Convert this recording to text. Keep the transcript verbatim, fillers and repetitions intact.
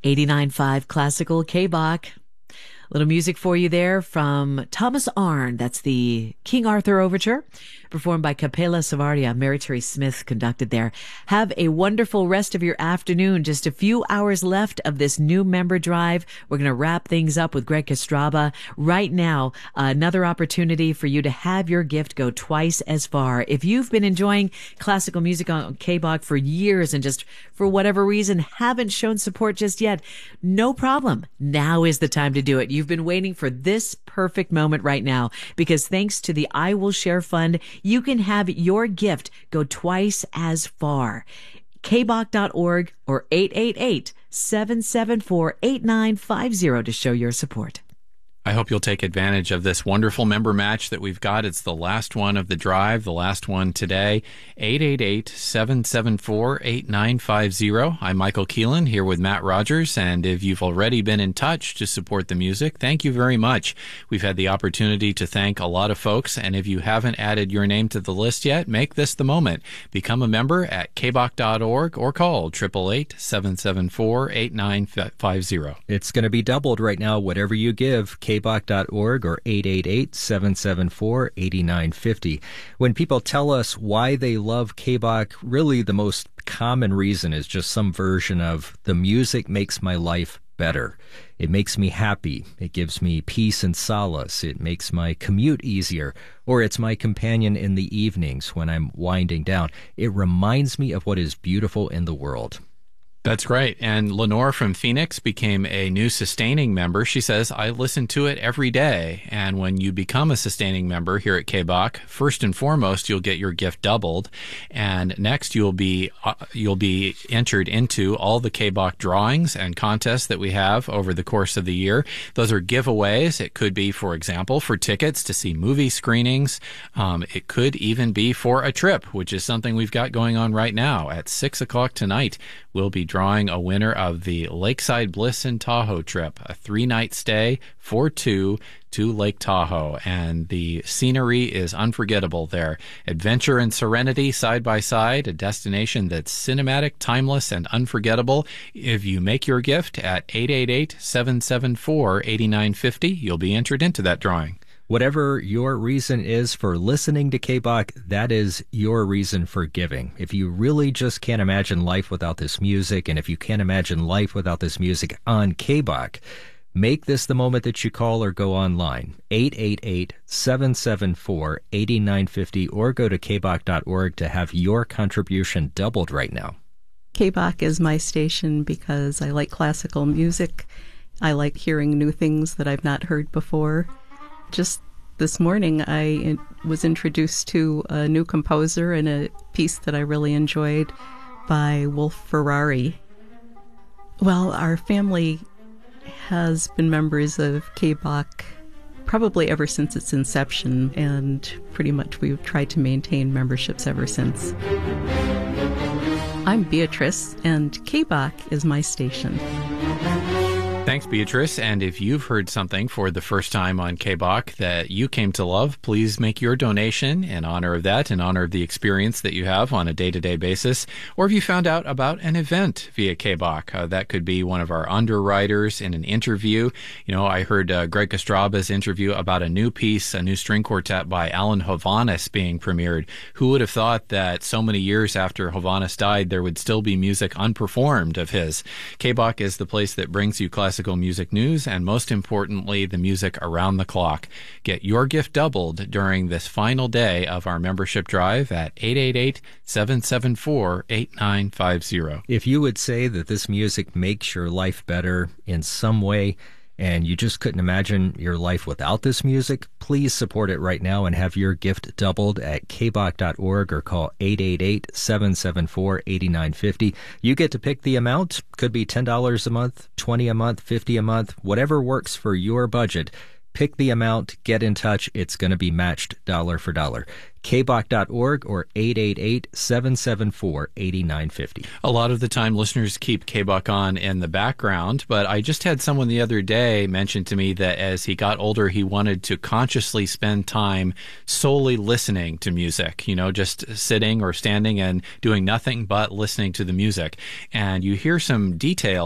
eighty-nine point five Classical K-Bach. Little music for you there from Thomas Arne. That's the King Arthur Overture, performed by Capella Savardia. Mary Terry Smith conducted there. Have a wonderful rest of your afternoon. Just a few hours left of this new member drive. We're going to wrap things up with Greg Kostraba. Right now, another opportunity for you to have your gift go twice as far. If you've been enjoying classical music on K-Bach for years and just for whatever reason haven't shown support just yet, no problem. Now is the time to do it. You've been waiting for this perfect moment right now, because thanks to the I Will Share Fund, you can have your gift go twice as far. K Bach dot org or eight eight eight, seven seven four, eight nine five zero to show your support. I hope you'll take advantage of this wonderful member match that we've got. It's the last one of the drive, the last one today. eight eight eight, seven seven four, eight nine five zero. I'm Michael Keelan here with Matt Rogers, and if you've already been in touch to support the music, thank you very much. We've had the opportunity to thank a lot of folks, and if you haven't added your name to the list yet, make this the moment. Become a member at K Bach dot org or call eight eight eight, seven seven four, eight nine five zero. It's going to be doubled right now, whatever you give. K Bach dot org or eight eight eight, seven seven four, eight nine five zero. When people tell us why they love K-Bach, really the most common reason is just some version of the music makes my life better. It makes me happy. It gives me peace and solace. It makes my commute easier. Or it's my companion in the evenings when I'm winding down. It reminds me of what is beautiful in the world. That's right. And Lenore from Phoenix became a new sustaining member. She says, I listen to it every day. And when you become a sustaining member here at K-Bach, first and foremost, you'll get your gift doubled. And next, you'll be uh, you'll be entered into all the K-Bach drawings and contests that we have over the course of the year. Those are giveaways. It could be, for example, for tickets to see movie screenings. Um, it could even be for a trip, which is something we've got going on right now. At six o'clock tonight, we'll be drawing a winner of the Lakeside Bliss in Tahoe trip, a three-night stay for two to Lake Tahoe. And the scenery is unforgettable there. Adventure and serenity side by side, a destination that's cinematic, timeless, and unforgettable. If you make your gift at eight eight eight, seven seven four, eight nine five zero, you'll be entered into that drawing. Whatever your reason is for listening to K-Bach, that is your reason for giving. If you really just can't imagine life without this music, and if you can't imagine life without this music on K-Bach, make this the moment that you call or go online, eight eight eight, seven seven four, eight nine five zero, or go to K Bach dot org to have your contribution doubled right now. K-Bach is my station because I like classical music. I like hearing new things that I've not heard before. Just this morning, I was introduced to a new composer and a piece that I really enjoyed by Wolf Ferrari. Well, our family has been members of K-Bach probably ever since its inception, and pretty much we've tried to maintain memberships ever since. I'm Beatrice, and K-Bach is my station. Thanks, Beatrice. And if you've heard something for the first time on K-Bach that you came to love, please make your donation in honor of that, in honor of the experience that you have on a day-to-day basis. Or if you found out about an event via K-Bach, uh, that could be one of our underwriters in an interview. You know, I heard uh, Greg Kostraba's interview about a new piece, a new string quartet by Alan Hovhaness being premiered. Who would have thought that so many years after Hovhaness died, there would still be music unperformed of his? K-Bach is the place that brings you classical music news, and most importantly, the music around the clock. Get your gift doubled during this final day of our membership drive at eight eight eight, seven seven four, eight nine five zero. If you would say that this music makes your life better in some way, and you just couldn't imagine your life without this music, please support it right now and have your gift doubled at K Bach dot org or call eight eight eight, seven seven four, eight nine five zero. You get to pick the amount. Could be ten dollars a month, twenty dollars a month, fifty dollars a month, whatever works for your budget. Pick the amount, get in touch. It's going to be matched dollar for dollar. K Bach dot org or eight eight eight, seven seven four, eight nine five zero. A lot of the time, listeners keep K-Bach on in the background, but I just had someone the other day mention to me that as he got older, he wanted to consciously spend time solely listening to music, you know, just sitting or standing and doing nothing but listening to the music. And you hear some details